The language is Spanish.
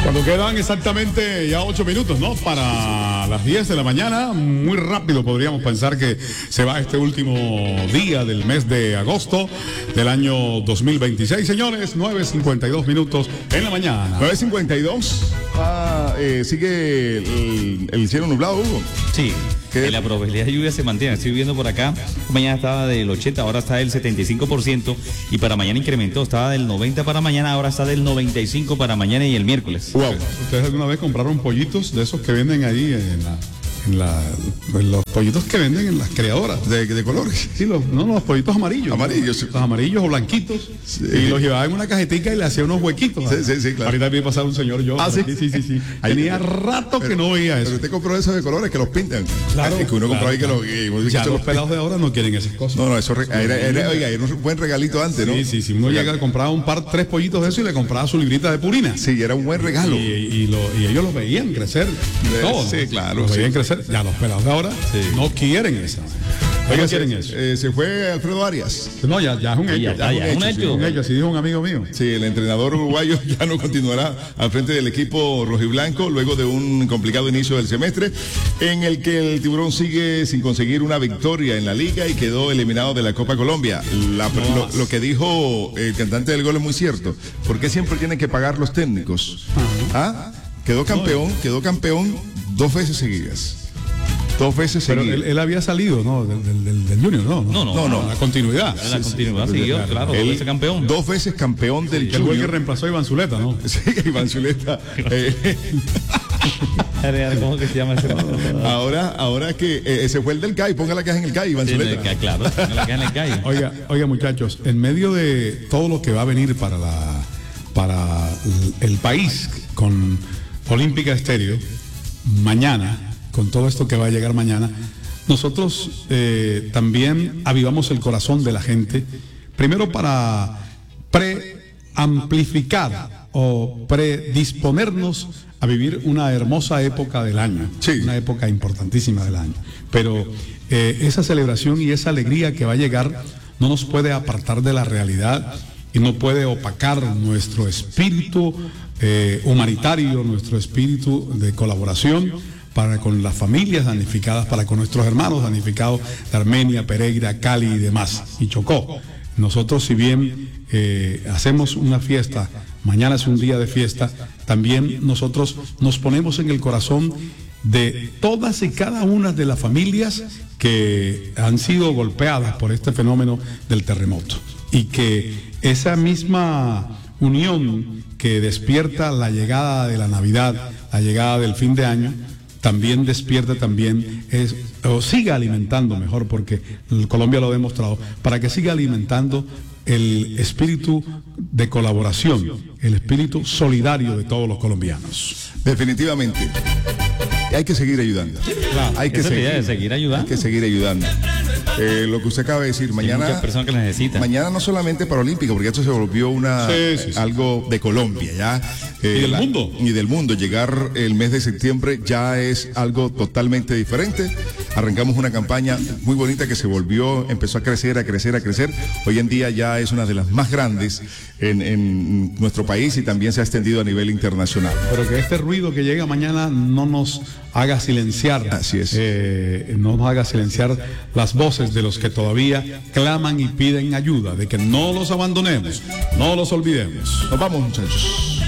Cuando quedan exactamente ya 8 minutos, ¿no? Para las 10 de la mañana, muy rápido podríamos pensar que se va este último día del mes de agosto del año 2026. Señores, 9:52 minutos en la mañana. 9:52. Sigue el cielo nublado, Hugo. Sí. La probabilidad de lluvia se mantiene. Estoy viendo por acá. Mañana estaba del 80, ahora está del 75%. Y para mañana incrementó. Estaba del 90 para mañana, ahora está del 95 para mañana y el miércoles. Wow. ¿Ustedes alguna vez compraron pollitos de esos que venden ahí en los pollitos que venden en las criadoras de colores? Sí, los pollitos amarillos. Amarillos, sí. Los amarillos o blanquitos. Sí. Y los llevaba en una cajetica y le hacía unos huequitos. Sí, claro. Ahorita vi pasar un señor yo. Sí. Sí. Tenía rato que no veía eso. Pero usted compró esos de colores que los pintan. Claro. Que uno compró ahí que los... Ya los pelados de ahora no quieren esas cosas. No, eso era un buen regalito antes, ¿no? Sí. Uno llega a comprar tres pollitos de eso y le compraba su librita de purina. Sí, era un buen regalo. Y ellos los veían crecer. Sí, claro. Los veían crecer. Ya los pelados de ahora no quieren eso. Oiga, se fue Alfredo Arias. No, ya es un hecho. Ya es un hecho. Así dijo un amigo mío. Sí, el entrenador uruguayo ya no continuará al frente del equipo rojiblanco luego de un complicado inicio del semestre en el que el Tiburón sigue sin conseguir una victoria en la liga y quedó eliminado de la Copa Colombia. Lo que dijo el cantante del gol es muy cierto. ¿Por qué siempre tienen que pagar los técnicos? Quedó campeón 2 veces seguidas. 2 veces pero seguidas. Él había salido, ¿no? Del Junior, No. La continuidad. La continuidad siguió, claro. 2 veces campeón. 2 veces campeón del Junior. Fue el que reemplazó a Iván Zuleta, ¿no? Sí, Iván Zuleta. ¿Cómo que se llama ese? Ahora que se fue el del CAI, ponga la caja en el CAI, Iván Zuleta. Claro, ponga la caja en el CAI. Oiga, muchachos, en medio de todo lo que va a venir para el país con Olímpica Estéreo, mañana, con todo esto que va a llegar mañana, nosotros también avivamos el corazón de la gente, primero para preamplificar o predisponernos a vivir una hermosa época del año, una época importantísima del año, pero esa celebración y esa alegría que va a llegar no nos puede apartar de la realidad y no puede opacar nuestro espíritu humanitario, nuestro espíritu de colaboración para con las familias damnificadas, para con nuestros hermanos damnificados de Armenia, Pereira, Cali y demás, y Chocó. Nosotros, si bien hacemos una fiesta, mañana es un día de fiesta, también nosotros nos ponemos en el corazón de todas y cada una de las familias que han sido golpeadas por este fenómeno del terremoto, y que esa misma unión que despierta la llegada de la Navidad, la llegada del fin de año, también despierta, o siga alimentando mejor, porque Colombia lo ha demostrado, para que siga alimentando el espíritu de colaboración, el espíritu solidario de todos los colombianos. Definitivamente. Hay que seguir ayudando. Claro, hay que seguir ayudando. Hay que seguir ayudando. Lo que usted acaba de decir, mañana. Hay muchas personas que lo necesitan. Mañana no solamente paralímpico, porque esto se volvió algo de Colombia, ya. Y del mundo. Y del mundo. Llegar el mes de septiembre ya es algo totalmente diferente. Arrancamos una campaña muy bonita que empezó a crecer. Hoy en día ya es una de las más grandes en nuestro país y también se ha extendido a nivel internacional. Pero que este ruido que llega mañana no nos haga silenciar. Así es. No nos haga silenciar las voces de los que todavía claman y piden ayuda, de que no los abandonemos, no los olvidemos. Nos vamos, muchachos.